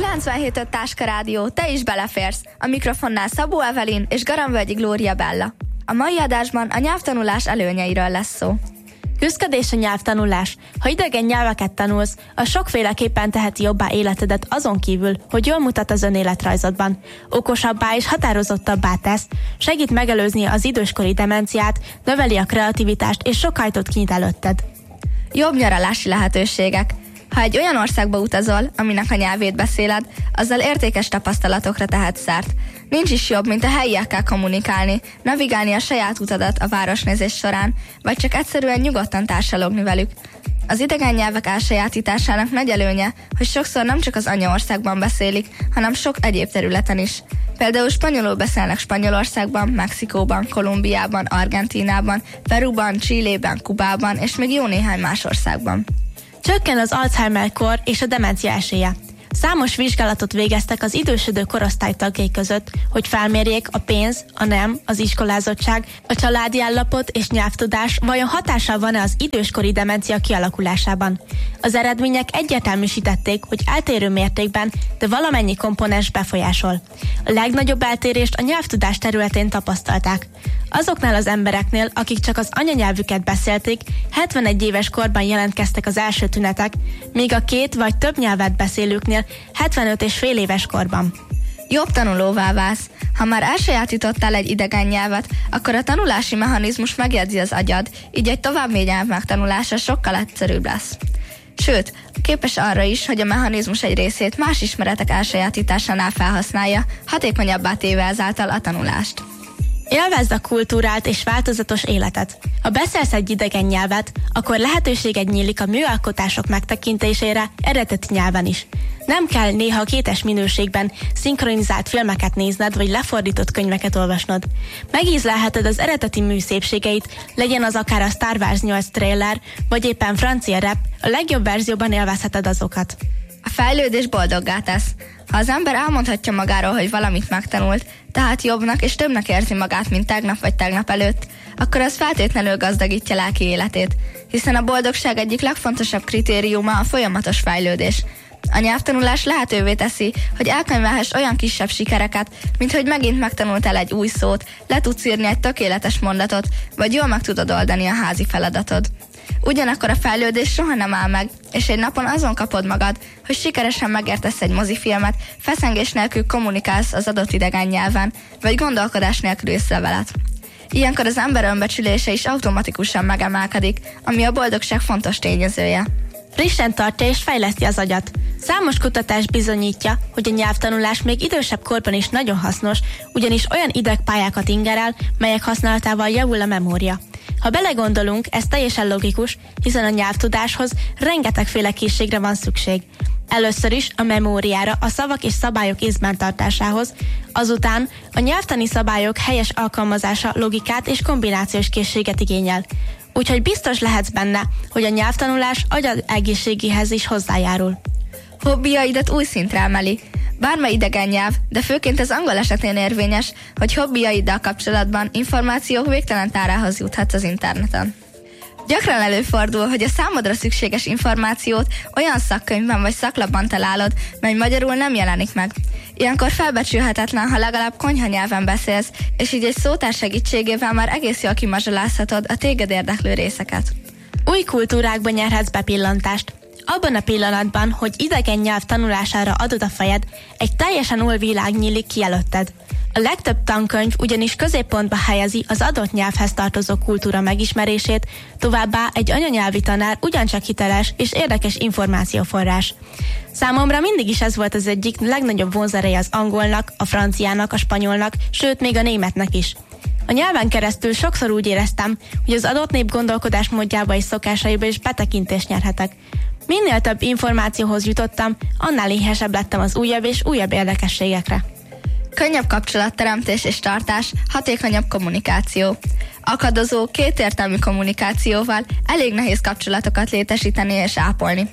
97.5 Táska Rádió, te is beleférsz. A mikrofonnál Szabó Evelin és Garamvölgyi Glória Bella. A mai adásban a nyelvtanulás előnyeiről lesz szó. Küszködés a nyelvtanulás. Ha idegen nyelveket tanulsz, az sokféleképpen teheti jobbá életedet azon kívül, hogy jól mutat az önéletrajzodban. Okosabbá és határozottabbá tesz, segít megelőzni az időskori demenciát, növeli a kreativitást és sok ajtót kinyit előtted. Jobb nyaralási lehetőségek. Ha egy olyan országba utazol, aminek a nyelvét beszéled, azzal értékes tapasztalatokra tehetsz szert. Nincs is jobb, mint a helyiekkel kommunikálni, navigálni a saját utadat a városnézés során, vagy csak egyszerűen nyugodtan társalogni velük. Az idegen nyelvek elsajátításának nagy előnye, hogy sokszor nem csak az anyaországban beszélik, hanem sok egyéb területen is. Például spanyolul beszélnek Spanyolországban, Mexikóban, Kolumbiában, Argentínában, Peruban, Chilében, Kubában és még jó néhány más országban. Csökken az Alzheimer-kor és a demencia esélye. Számos vizsgálatot végeztek az idősödő korosztály tagjai között, hogy felmérjék a pénz, a nem, az iskolázottság, a családi állapot és nyelvtudás vajon hatással van-e az időskori demencia kialakulásában. Az eredmények egyértelműsítették, hogy eltérő mértékben, de valamennyi komponens befolyásol. A legnagyobb eltérést a nyelvtudás területén tapasztalták. Azoknál az embereknél, akik csak az anyanyelvüket beszélték, 71 éves korban jelentkeztek az első tünetek, míg a két vagy több nyelvet beszélőknél 75 és fél éves korban. Jobb tanulóvá válsz. Ha már elsajátítottál egy idegen nyelvet, akkor a tanulási mechanizmus megjegyzi az agyad, így egy további nyelv megtanulása sokkal egyszerűbb lesz. Sőt, képes arra is, hogy a mechanizmus egy részét más ismeretek elsajátításánál felhasználja, hatékonyabbá téve ezáltal a tanulást. Élvezd a kultúrált és változatos életet. Ha beszélsz egy idegen nyelvet, akkor lehetőséged nyílik a műalkotások megtekintésére eredeti nyelven is. Nem kell néha kétes minőségben szinkronizált filmeket nézned, vagy lefordított könyveket olvasnod. Megízlelheted az eredeti mű szépségeit, legyen az akár a Star Wars 8 trailer, vagy éppen francia rap, a legjobb verzióban élvezheted azokat. A fejlődés boldoggá tesz. Ha az ember elmondhatja magáról, hogy valamit megtanult, tehát jobbnak és többnek érzi magát, mint tegnap vagy tegnap előtt, akkor az feltétlenül gazdagítja lelki életét, hiszen a boldogság egyik legfontosabb kritériuma a folyamatos fejlődés. A nyelvtanulás lehetővé teszi, hogy elkönyvelhess olyan kisebb sikereket, mint hogy megint megtanultál egy új szót, le tudsz írni egy tökéletes mondatot, vagy jól meg tudod oldani a házi feladatod. Ugyanakkor a fejlődés soha nem áll meg, és egy napon azon kapod magad, hogy sikeresen megértesz egy mozifilmet, feszengés nélkül kommunikálsz az adott idegen nyelven, vagy gondolkodás nélkül észrevelet. Ilyenkor az ember önbecsülése is automatikusan megemelkedik, ami a boldogság fontos tényezője. Frissen tartja és fejleszti az agyat. Számos kutatás bizonyítja, hogy a nyelvtanulás még idősebb korban is nagyon hasznos, ugyanis olyan idegpályákat ingerel, melyek használatával javul a memória. Ha belegondolunk, ez teljesen logikus, hiszen a nyelvtudáshoz rengetegféle készségre van szükség. Először is a memóriára, a szavak és szabályok észben tartásához, azután a nyelvtani szabályok helyes alkalmazása logikát és kombinációs készséget igényel. Úgyhogy biztos lehetsz benne, hogy a nyelvtanulás agyad egészségéhez is hozzájárul. Hobbiaidat új szintre emeli. Bármely idegen nyelv, de főként az angol esetén érvényes, hogy hobbiaiddal kapcsolatban információk végtelen tárához juthatsz az interneten. Gyakran előfordul, hogy a számodra szükséges információt olyan szakkönyvben vagy szaklapban találod, mely magyarul nem jelenik meg. Ilyenkor felbecsülhetetlen, ha legalább konyhanyelven beszélsz, és így egy szótár segítségével már egész jól kimazsolázhatod a téged érdeklő részeket. Új kultúrákba nyerhetsz bepillantást. Abban a pillanatban, hogy idegen nyelv tanulására adod a fejed, egy teljesen új világ nyílik ki előtted. A legtöbb tankönyv ugyanis középpontba helyezi az adott nyelvhez tartozó kultúra megismerését, továbbá egy anyanyelvi tanár ugyancsak hiteles és érdekes információforrás. Számomra mindig is ez volt az egyik legnagyobb vonzereje az angolnak, a franciának, a spanyolnak, sőt még a németnek is. A nyelven keresztül sokszor úgy éreztem, hogy az adott nép gondolkodásmódjába és szokásaiba is betekintést nyerhetek. Minél több információhoz jutottam, annál éhesebb lettem az újabb és újabb érdekességekre. Könnyebb kapcsolatteremtés és tartás, hatékonyabb kommunikáció. Akadozó, kétértelmű kommunikációval elég nehéz kapcsolatokat létesíteni és ápolni.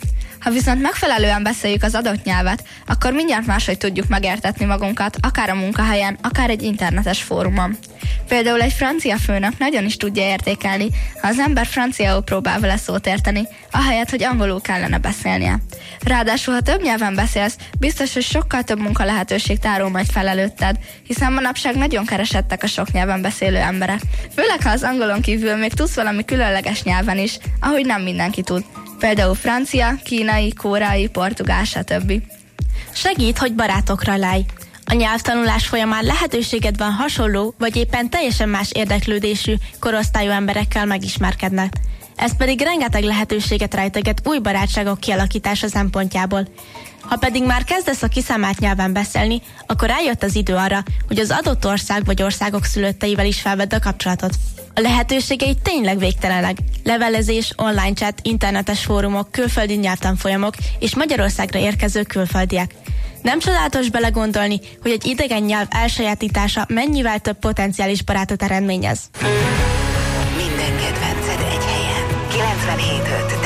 Ha viszont megfelelően beszéljük az adott nyelvet, akkor mindjárt máshogy tudjuk megértetni magunkat, akár a munkahelyen, akár egy internetes fórumon. Például egy francia főnök nagyon is tudja értékelni, ha az ember franciául próbál vele szót érteni, ahelyett, hogy angolul kellene beszélnie. Ráadásul, ha több nyelven beszélsz, biztos, hogy sokkal több munka lehetőség tárul majd fel előtted, hiszen manapság nagyon keresettek a sok nyelven beszélő emberek. Főleg, ha az angolon kívül még tudsz valami különleges nyelven is, ahogy nem mindenki tud. Például francia, kínai, koreai, portugál, stb. Segít, hogy barátokra lej. A nyelvtanulás folyamán lehetőséged van hasonló, vagy éppen teljesen más érdeklődésű, korosztályú emberekkel megismerkednek. Ez pedig rengeteg lehetőséget rejteget új barátságok kialakítása szempontjából. Ha pedig már kezdesz a kiszámált nyelven beszélni, akkor eljött az idő arra, hogy az adott ország vagy országok szülötteivel is felvedd a kapcsolatot. A lehetőségei tényleg végtelenek. Levelezés, online chat, internetes fórumok, külföldi nyelvtanfolyamok és Magyarországra érkező külföldiek. Nem csodálatos belegondolni, hogy egy idegen nyelv elsajátítása mennyivel több potenciális barátot eredményez. Minden kedvenced egy helyen. 97.5